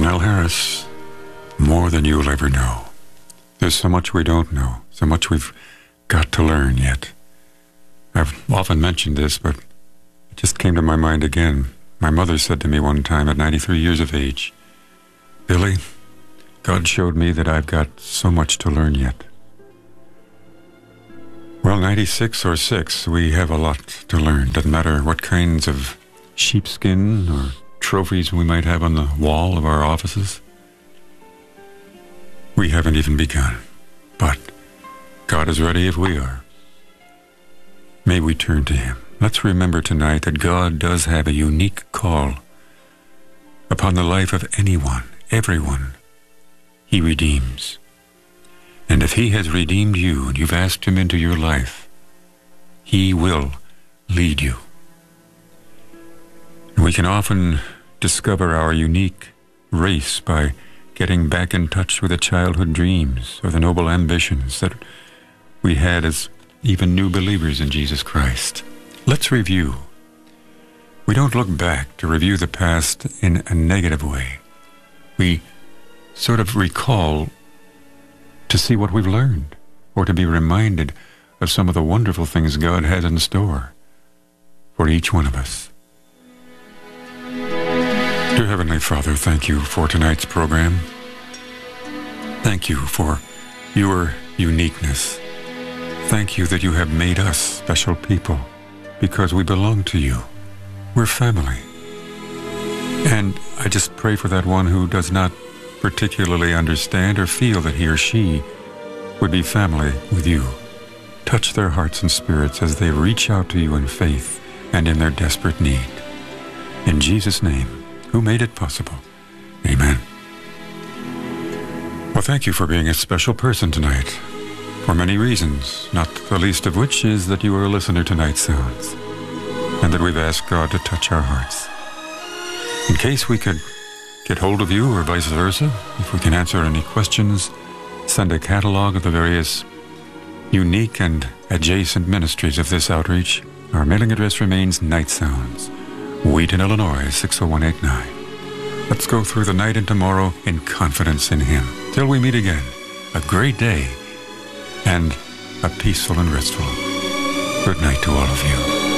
Niall Harris, more than you'll ever know. There's so much we don't know, so much we've got to learn yet. I've often mentioned this, but it just came to my mind again. My mother said to me one time at 93 years of age, "Billy, God showed me that I've got so much to learn yet." Well, 96 or 6, we have a lot to learn. Doesn't matter what kinds of sheepskin or trophies we might have on the wall of our offices. We haven't even begun, but God is ready if we are. May we turn to Him. Let's remember tonight that God does have a unique call upon the life of anyone, everyone He redeems. And if He has redeemed you and you've asked Him into your life, He will lead you. And we can often discover our unique race by getting back in touch with the childhood dreams or the noble ambitions that we had as even new believers in Jesus Christ. Let's review. We don't look back to review the past in a negative way. We sort of recall to see what we've learned, or to be reminded of some of the wonderful things God has in store for each one of us. Dear Heavenly Father, thank you for tonight's program. Thank you for your uniqueness. Thank you that you have made us special people because we belong to you. We're family. And I just pray for that one who does not particularly understand or feel that he or she would be family with you. Touch their hearts and spirits as they reach out to you in faith and in their desperate need. In Jesus' name, who made it possible. Amen. Well, thank you for being a special person tonight, for many reasons, not the least of which is that you are a listener to Night Sounds, and that we've asked God to touch our hearts. In case we could get hold of you or vice versa, if we can answer any questions, send a catalog of the various unique and adjacent ministries of this outreach. Our mailing address remains Night Sounds, Wheaton, Illinois, 60189. Let's go through the night and tomorrow in confidence in Him. Till we meet again, a great day and a peaceful and restful good night to all of you.